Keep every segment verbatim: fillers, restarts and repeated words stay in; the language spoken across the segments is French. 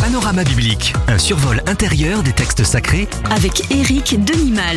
Panorama biblique, un survol intérieur des textes sacrés avec Éric Denimal.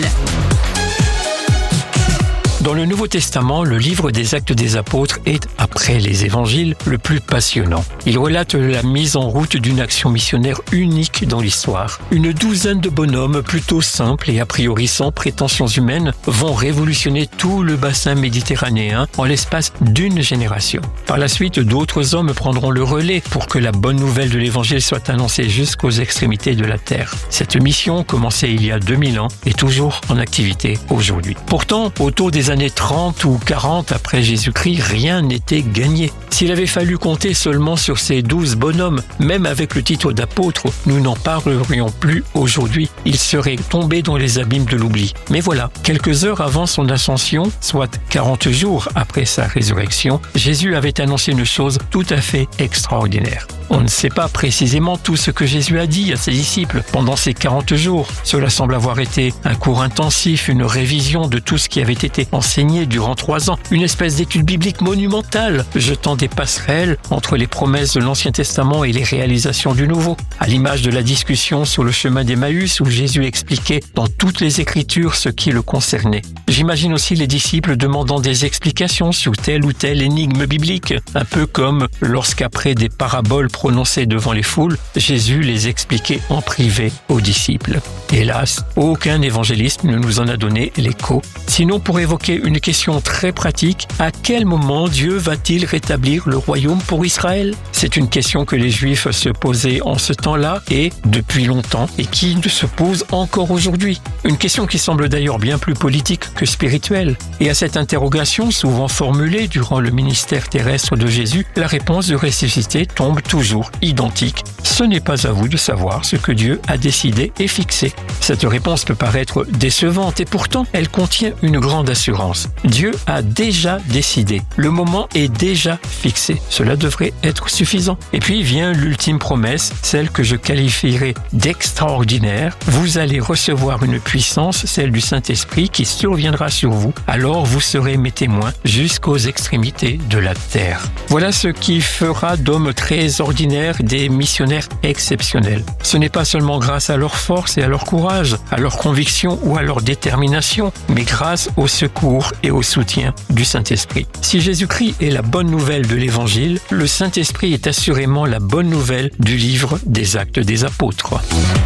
Dans le Nouveau Testament, le livre des Actes des Apôtres est, après les évangiles, le plus passionnant. Il relate la mise en route d'une action missionnaire unique dans l'histoire. Une douzaine de bonhommes plutôt simples et a priori sans prétentions humaines vont révolutionner tout le bassin méditerranéen en l'espace d'une génération. Par la suite, d'autres hommes prendront le relais pour que la bonne nouvelle de l'évangile soit annoncée jusqu'aux extrémités de la terre. Cette mission, commencée il y a deux mille ans, est toujours en activité aujourd'hui. Pourtant, autour des années trente ou quarante après Jésus-Christ, rien n'était gagné. S'il avait fallu compter seulement sur ces douze bonhommes, même avec le titre d'apôtre, nous n'en parlerions plus aujourd'hui. Ils seraient tombés dans les abîmes de l'oubli. Mais voilà, quelques heures avant son ascension, soit quarante jours après sa résurrection, Jésus avait annoncé une chose tout à fait extraordinaire. On ne sait pas précisément tout ce que Jésus a dit à ses disciples pendant ces quarante jours. Cela semble avoir été un cours intensif, une révision de tout ce qui avait été enseigné durant trois ans, une espèce d'étude biblique monumentale, jetant des passerelles entre les promesses de l'Ancien Testament et les réalisations du Nouveau. À l'image de la discussion sur le chemin d'Emmaüs où Jésus expliquait dans toutes les Écritures ce qui le concernait. J'imagine aussi les disciples demandant des explications sur telle ou telle énigme biblique, un peu comme lorsqu'après des paraboles prononcées devant les foules, Jésus les expliquait en privé aux disciples. Hélas, aucun évangéliste ne nous en a donné l'écho. Sinon, pour évoquer une question très pratique, à quel moment Dieu va-t-il rétablir le royaume pour Israël ? C'est une question que les Juifs se posaient en ce temps-là et depuis longtemps et qui se pose encore aujourd'hui. Une question qui semble d'ailleurs bien plus politique que spirituelle. Et à cette interrogation, souvent formulée durant le ministère terrestre de Jésus, la réponse du ressuscité tombe toujours identique. Ce n'est pas à vous de savoir ce que Dieu a décidé et fixé. Cette réponse peut paraître décevante et pourtant elle contient une grande assurance. Dieu a déjà décidé. Le moment est déjà fixé. Cela devrait être suffisant. Et puis vient l'ultime promesse, celle que je qualifierais d'extraordinaire. Vous allez recevoir une puissance, celle du Saint-Esprit, qui surviendra sur vous. Alors vous serez mes témoins jusqu'aux extrémités de la terre. Voilà ce qui fera d'hommes très ordinaires des missionnaires exceptionnels. Ce n'est pas seulement grâce à leur force et à leur courage, à leur conviction ou à leur détermination, mais grâce au secours et au soutien du Saint-Esprit. Si Jésus-Christ est la bonne nouvelle de l'Évangile, le Saint-Esprit est assurément la bonne nouvelle du livre des Actes des Apôtres.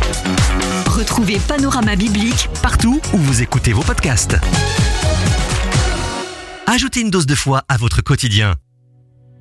Retrouvez Panorama biblique partout où vous écoutez vos podcasts. Ajoutez une dose de foi à votre quotidien.